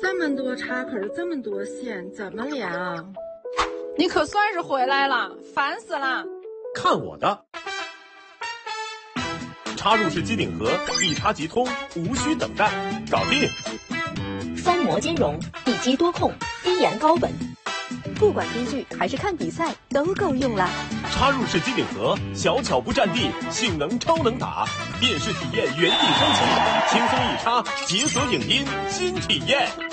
这么多插口，这么多线，怎么量？ 你可算是回来了，烦死了！ 看我的！插入式机顶盒，一插即通，无需等待，搞定！ 双模兼容，一机多控，低延高稳，不管追剧还是看比赛都够用了。 插入式机顶盒，小巧不占地，性能超能打，电视体验原地升级，轻松一插，解锁影音新体验。